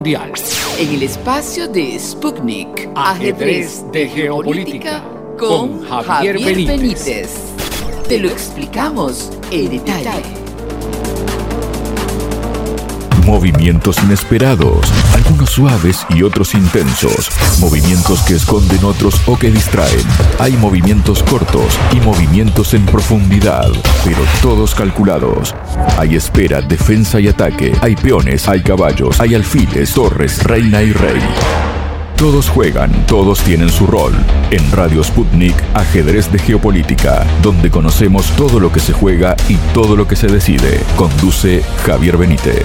En el espacio de Sputnik, ajedrez de geopolítica con Javier Benítez. Te lo explicamos en detalle. Movimientos inesperados, algunos suaves y otros intensos. Movimientos que esconden otros o que distraen. Hay movimientos cortos y movimientos en profundidad, pero todos calculados. Hay espera, defensa y ataque. Hay peones, hay caballos, hay alfiles, torres, reina y rey. Todos juegan, todos tienen su rol. En Radio Sputnik, ajedrez de geopolítica, donde conocemos todo lo que se juega y todo lo que se decide. Conduce Javier Benítez.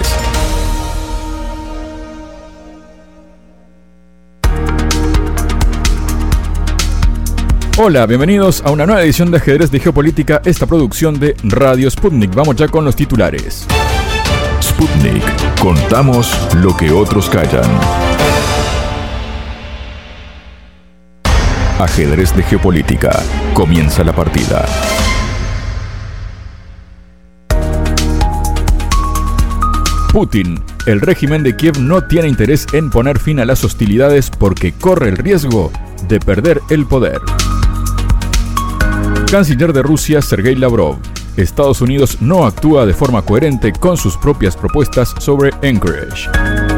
Hola, bienvenidos a una nueva edición de Ajedrez de Geopolítica, esta producción de Radio Sputnik. Vamos ya con los titulares. Sputnik, contamos lo que otros callan. Ajedrez de Geopolítica, comienza la partida. Putin, el régimen de Kiev no tiene interés en poner fin a las hostilidades porque corre el riesgo de perder el poder. Canciller de Rusia, Sergei Lavrov. Estados Unidos no actúa de forma coherente con sus propias propuestas sobre Anchorage.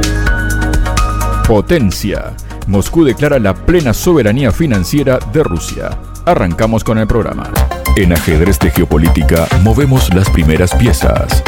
Potencia. Moscú declara la plena soberanía financiera de Rusia. Arrancamos con el programa. En Ajedrez de Geopolítica movemos las primeras piezas.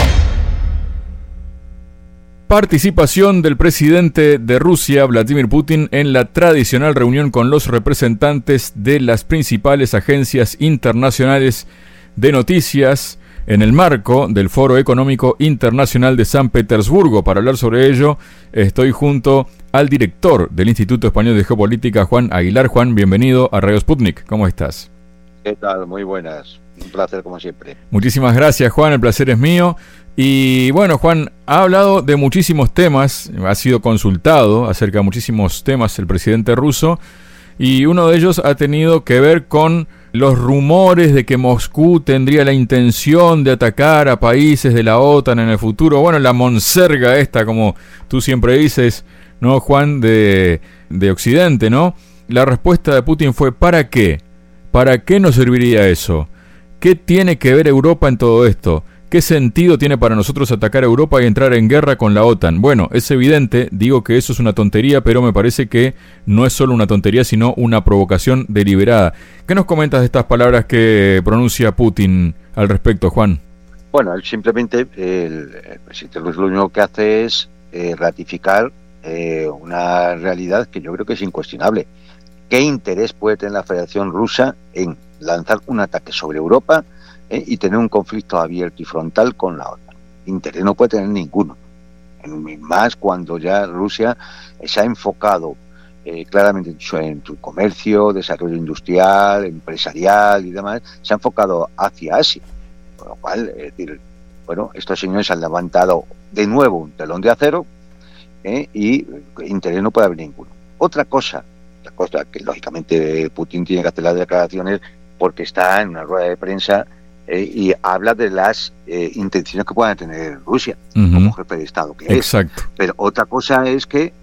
Participación del presidente de Rusia, Vladimir Putin, en la tradicional reunión con los representantes de las principales agencias internacionales de noticias en el marco del Foro Económico Internacional de San Petersburgo. Para hablar sobre ello, estoy junto al director del Instituto Español de Geopolítica, Juan Aguilar. Juan, bienvenido a Radio Sputnik. ¿Cómo estás? ¿Qué tal? Muy buenas. Un placer como siempre. Muchísimas gracias, Juan. El placer es mío. Y bueno, Juan, ha hablado de muchísimos temas, ha sido consultado acerca de muchísimos temas el presidente ruso, y uno de ellos ha tenido que ver con los rumores de que Moscú tendría la intención de atacar a países de la OTAN en el futuro. Bueno, la monserga esta, como tú siempre dices, ¿no, Juan? De Occidente, ¿no? La respuesta de Putin fue: ¿para qué? ¿Para qué nos serviría eso? ¿Qué tiene que ver Europa en todo esto? ¿Qué sentido tiene para nosotros atacar a Europa y entrar en guerra con la OTAN? Bueno, es evidente, digo que eso es una tontería, pero me parece que no es solo una tontería, sino una provocación deliberada. ¿Qué nos comentas de estas palabras que pronuncia Putin al respecto, Juan? Bueno, simplemente el presidente ruso lo único que hace es ratificar una realidad que yo creo que es incuestionable. ¿Qué interés puede tener la Federación Rusa en lanzar un ataque sobre Europa y tener un conflicto abierto y frontal con la OTAN? Interés no puede tener ninguno. Más cuando ya Rusia se ha enfocado claramente en su comercio, desarrollo industrial, empresarial y demás, se ha enfocado hacia Asia. Con lo cual, es decir, bueno, estos señores han levantado de nuevo un telón de acero y interés no puede haber ninguno. Otra cosa que lógicamente Putin tiene que hacer las declaraciones porque está en una rueda de prensa y habla de las intenciones que pueda tener Rusia como jefe de Estado que Exacto. Es. Pero otra cosa es que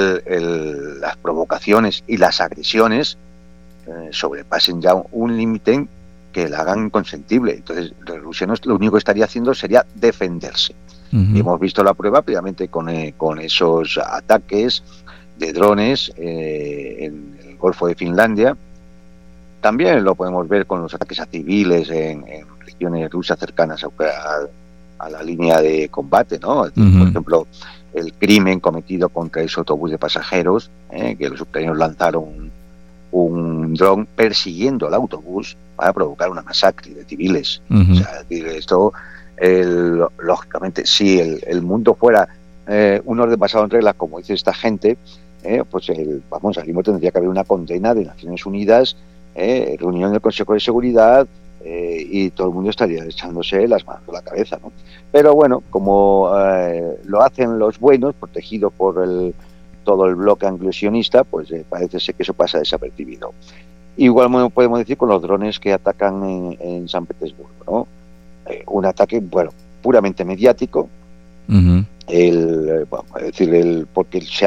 las provocaciones y las agresiones sobrepasen ya un límite que la hagan inconsentible. Entonces Rusia lo único que estaría haciendo sería defenderse. Y hemos visto la prueba previamente con esos ataques de drones en el Golfo de Finlandia. También lo podemos ver con los ataques a civiles en regiones rusas cercanas a la línea de combate, ¿no? Por ejemplo, el crimen cometido contra ese autobús de pasajeros, que los ucranianos lanzaron un dron persiguiendo el autobús para provocar una masacre de civiles. O sea, esto, lógicamente, si el mundo fuera un orden basado en reglas, como dice esta gente, pues al mismo tendría que haber una condena de Naciones Unidas, reunión del Consejo de Seguridad, y todo el mundo estaría echándose las manos a la cabeza, ¿no? Pero bueno, como lo hacen los buenos, protegidos por todo el bloque anglosionista, pues parece ser que eso pasa desapercibido. Igual podemos decir con los drones que atacan en San Petersburgo, ¿no? Un ataque, bueno, puramente mediático, porque se